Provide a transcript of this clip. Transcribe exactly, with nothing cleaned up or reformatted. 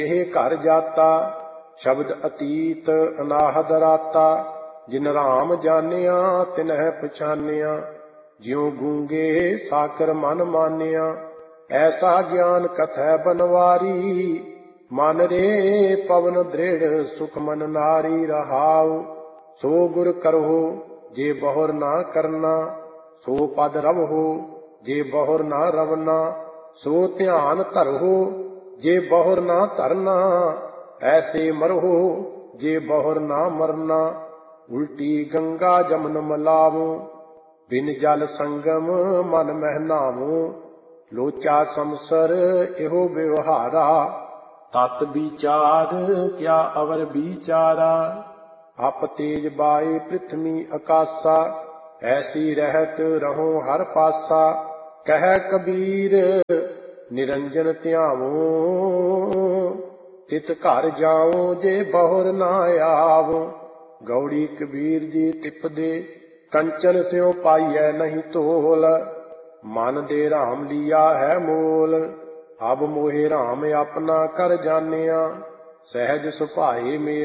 ਇਹ ਘਰ ਜਾਤਾ ਸ਼ਬਦ ਅਤੀਤ ਅਨਾਹਦ ਰਾਤਾ। ਜਿਨ ਰਾਮ ਜਾਣਿਆ ਤਿਨਹਿ ਪਛਾਨਿਆ ਜਿਉ ਗੂੰਗੇ ਸਾਕਰ ਮਨ ਮਾਨਿਆ। ਐਸਾ ਗਿਆਨ ਕਥੈ ਬਨਵਾਰੀ ਮਨ ਰੇ ਪਵਨ ਦ੍ਰਿੜ ਸੁਖ ਮਨ ਨਾਰੀ ਰਹਾਉ। ਸੋ ਗੁਰ ਕਰਹੁ ਜੇ ਬਹੁਰ ਨਾ ਕਰਨਾ ਸੋ ਪਦ ਰਵਹੁ ਜੇ ਬਹੁਰ ਨਾ ਰਵਨਾ। ਸੋ ਧਿਆਨ ਧਰਹੁ ਜੇ ਬਹੁਰ ਨਾ ਧਰਨਾ ਐਸੇ ਮਰਹੁ ਜੇ ਬਹੁਰ ਨਾ ਮਰਨਾ। ਉਲਟੀ ਗੰਗਾ ਜਮਨ ਮਲਾਵੁ ਬਿਨ ਜਲ ਸੰਗਮ ਮਨ ਮਹਿ ਨਾਵੁ। ਲੋਚਾ ਸੰਸਰ ਇਹੋ ਵਿਵਹਾਰਾ ਤਤ ਵਿਚਾਰ ਕਿਆ ਅਵਰ ਵਿਚਾਰਾ। ਅਪ ਤੇਜ ਬਾਏ ਪ੍ਰਿਥਵੀ ਆਕਾਸਾ ਐਸੀ ਰਹਿਤ ਰਹੋ ਹਰ ਪਾਸਾ। ਕਹਿ ਕਬੀਰ ਨਿਰੰਜਨ ਧਿਆਵੋ ਤਿਤ ਘਰ ਜਾਉ ਜੇ ਬਹੁਰ ਨਾ ਆਵੋ। ਗੌੜੀ ਕਬੀਰ ਜੀ ਤਿਪਦੇ ਕੰਚਨ ਸਿਉ ਪਾਈਐ ਨਹੀਂ ਤੋਲ। ਮਨ ਦੇ ਰਾਮ ਲੀਆ ਹੈ ਮੋਲ। ਅਬ ਮੋਹਿ ਰਾਮ ਆਪਣਾ ਕਰ ਜਾਣਿਆ ਸਹਿਜ ਸੁਭਾਏ ਮੇਰਾ।